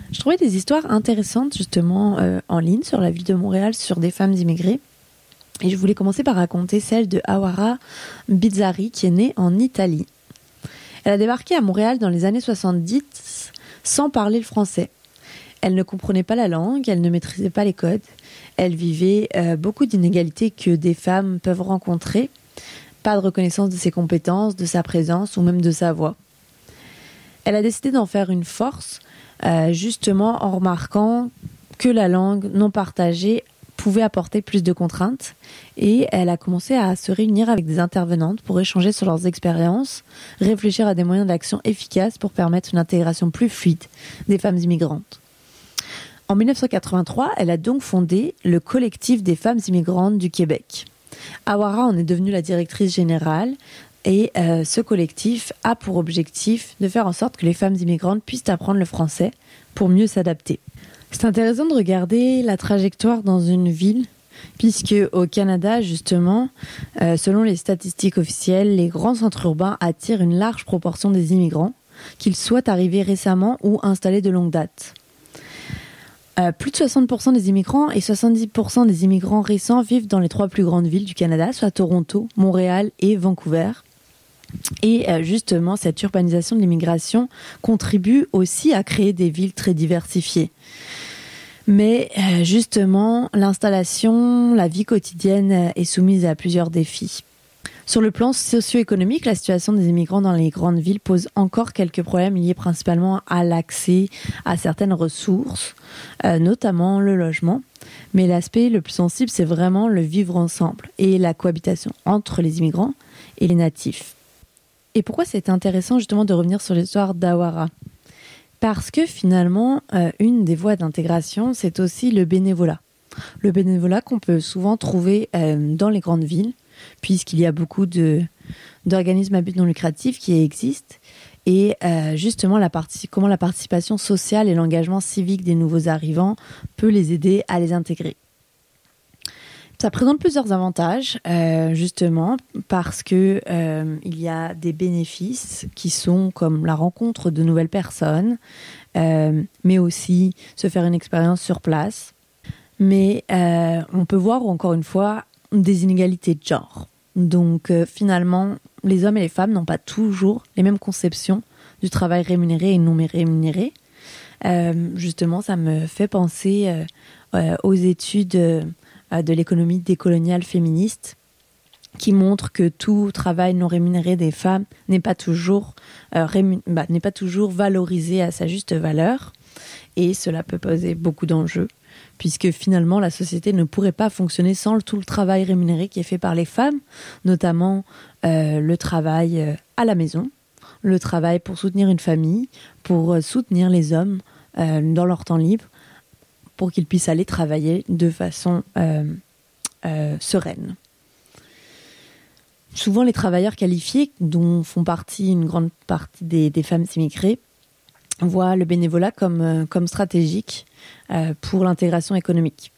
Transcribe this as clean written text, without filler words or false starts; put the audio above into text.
Je trouvais des histoires intéressantes justement en ligne sur la ville de Montréal, sur des femmes immigrées. Et je voulais commencer par raconter celle de Awara Bizzari, qui est née en Italie. Elle a débarqué à Montréal dans les années 70 sans parler le français. Elle ne comprenait pas la langue, elle ne maîtrisait pas les codes. Elle vivait beaucoup d'inégalités que des femmes peuvent rencontrer. Pas de reconnaissance de ses compétences, de sa présence ou même de sa voix. Elle a décidé d'en faire une force, justement en remarquant que la langue non partagée pouvait apporter plus de contraintes, et elle a commencé à se réunir avec des intervenantes pour échanger sur leurs expériences, réfléchir à des moyens d'action efficaces pour permettre une intégration plus fluide des femmes immigrantes. En 1983, elle a donc fondé le collectif des femmes immigrantes du Québec. Awara en est devenue la directrice générale, et ce collectif a pour objectif de faire en sorte que les femmes immigrantes puissent apprendre le français pour mieux s'adapter. C'est intéressant de regarder la trajectoire dans une ville, puisque au Canada, justement, selon les statistiques officielles, les grands centres urbains attirent une large proportion des immigrants, qu'ils soient arrivés récemment ou installés de longue date. Plus de 60% des immigrants et 70% des immigrants récents vivent dans les 3 plus grandes villes du Canada, soit Toronto, Montréal et Vancouver. Et justement, cette urbanisation de l'immigration contribue aussi à créer des villes très diversifiées. Mais justement, l'installation, la vie quotidienne est soumise à plusieurs défis. Sur le plan socio-économique, la situation des immigrants dans les grandes villes pose encore quelques problèmes liés principalement à l'accès à certaines ressources, notamment le logement. Mais l'aspect le plus sensible, c'est vraiment le vivre ensemble et la cohabitation entre les immigrants et les natifs. Et pourquoi c'est intéressant justement de revenir sur l'histoire d'Awara ? Parce que finalement, une des voies d'intégration, c'est aussi le bénévolat. Le bénévolat qu'on peut souvent trouver dans les grandes villes, puisqu'il y a beaucoup d'organismes à but non lucratif qui existent. Et justement, comment la participation sociale et l'engagement civique des nouveaux arrivants peut les aider à les intégrer. Ça présente plusieurs avantages, justement, parce que il y a des bénéfices qui sont comme la rencontre de nouvelles personnes, mais aussi se faire une expérience sur place. Mais on peut voir, encore une fois, des inégalités de genre. Donc, finalement, les hommes et les femmes n'ont pas toujours les mêmes conceptions du travail rémunéré et non rémunéré. Justement, ça me fait penser aux études de l'économie décoloniale féministe, qui montre que tout travail non rémunéré des femmes n'est pas toujours valorisé à sa juste valeur, et cela peut poser beaucoup d'enjeux, puisque finalement la société ne pourrait pas fonctionner sans tout le travail rémunéré qui est fait par les femmes, notamment le travail à la maison, le travail pour soutenir une famille, pour soutenir les hommes dans leur temps libre, pour qu'ils puissent aller travailler de façon sereine. Souvent, les travailleurs qualifiés, dont font partie une grande partie des femmes immigrées, voient le bénévolat comme stratégique pour l'intégration économique.